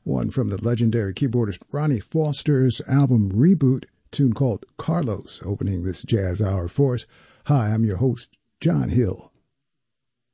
one from the legendary keyboardist Ronnie Foster's album Reboot, tune called Carlos, opening this jazz hour for us. Hi, I'm your host, John Hill.